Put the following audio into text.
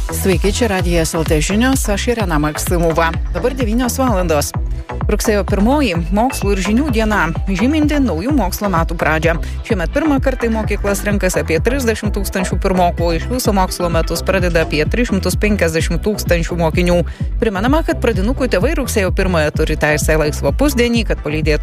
Sveiki, čia Radijas LT žinios, aš Irena Maksimova. Dabar 9 valandos. Rugsėjo 1 mokslo ir žinių diena, žyminti naujų mokslo metų pradžią. Šiemet pirmą kartą į mokyklas renkasi apie 30 000 pirmokų, iš viso mokslo metus pradeda apie 350 000 mokinių. Primenama, kad pradinukų tėvai rugsėjo 1 turi teisę laisvą pusdienį, kad palydėtų